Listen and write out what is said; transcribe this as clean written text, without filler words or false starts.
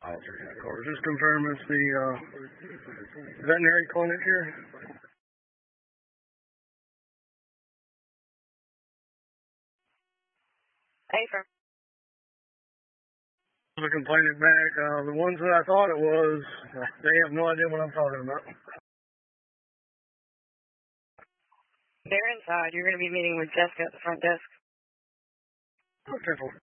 Officer Court. Just confirm it's the veterinary clinic here. Hey, sir. The complainant back. The ones that I thought it was, they have no idea what I'm talking about. They're inside. You're going to be meeting with Jessica at the front desk. Okay.